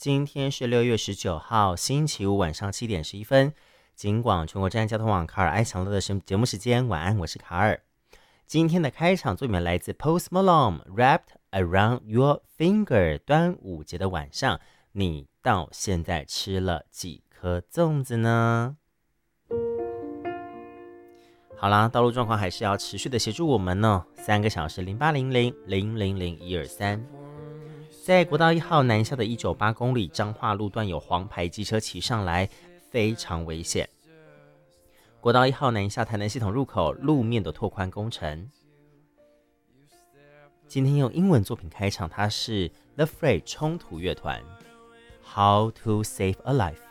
今天是6月19号，星期五晚上7点11分。警广全国治安交通网卡尔爱享乐的节目时间，晚安，我是卡尔。今天的开场作品来自 Post Malone Wrapped Around Your Finger。端午节的晚上，你到现在吃了几颗粽子呢？好啦，道路状况还是要持续的协助我们呢。3个小时0800000123。在国道1号南下的198公里彰化路段有黄牌机车骑上来，非常危险。国道1号南下台南系统入口路面的拓宽工程。今天用英文作品开场，它是 The Fray 冲突乐团 How to Save a Life。